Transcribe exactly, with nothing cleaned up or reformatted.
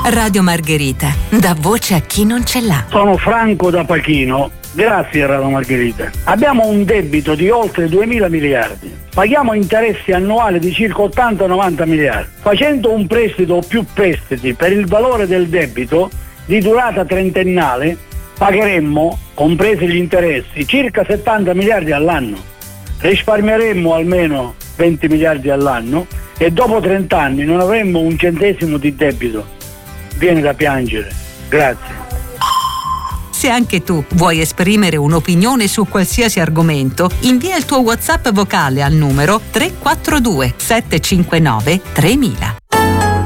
Radio Margherita, dà voce a chi non ce l'ha. Sono Franco da Pachino. Grazie Radio Margherita. Abbiamo un debito di oltre duemila miliardi. Paghiamo interessi annuali di circa ottanta novanta miliardi. Facendo un prestito o più prestiti per il valore del debito di durata trentennale, pagheremmo, compresi gli interessi, circa settanta miliardi all'anno. Risparmieremmo almeno venti miliardi all'anno e dopo trenta anni non avremmo un centesimo di debito. Viene da piangere. Grazie. Se anche tu vuoi esprimere un'opinione su qualsiasi argomento, invia il tuo WhatsApp vocale al numero tre quattro due sette cinque nove tremila.